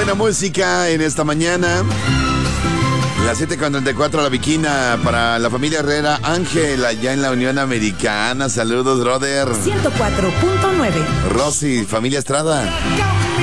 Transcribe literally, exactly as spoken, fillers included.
buena música en esta mañana. Las siete con treinta y cuatro, la Viquina para la familia Herrera. Ángel, allá en la Unión Americana. Saludos, brother. ciento cuatro punto nueve. Rosy, familia Estrada.